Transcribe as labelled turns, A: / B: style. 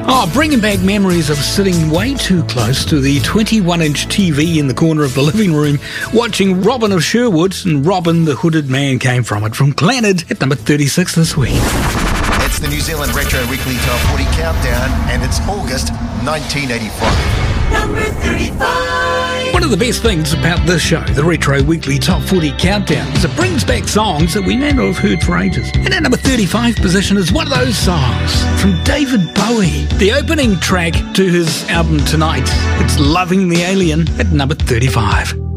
A: Oh, bringing back memories of sitting way too close to the 21-inch TV in the corner of the living room, watching Robin of Sherwood, and Robin the Hooded Man came from it, from Clannad at number 36 this week.
B: It's the New Zealand Retro Weekly Top 40 Countdown, and it's August 1985.
C: Number 35.
A: One of the best things about this show, the Retro Weekly Top 40 Countdown, is it brings back songs that we may not have heard for ages. And at number 35 position is one of those songs from David Bowie, the opening track to his album Tonight. It's Loving the Alien at number 35.